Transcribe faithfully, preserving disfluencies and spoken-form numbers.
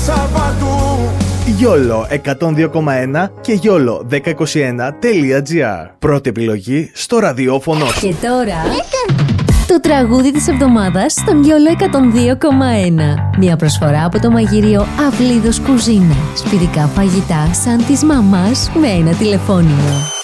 Γιόλο εκατόν δύο κόμμα ένα και γιόλο δέκα είκοσι ένα τελεία τζι άρ. Πρώτη επιλογή στο ραδιόφωνο. Και τώρα το τραγούδι της εβδομάδας στον Γιόλο εκατόν δύο κόμμα ένα. Μια προσφορά από το μαγειρίο Αυλίδος Κουζίνα. Σπιτικά φαγητά σαν της μαμάς με ένα τηλεφώνημα.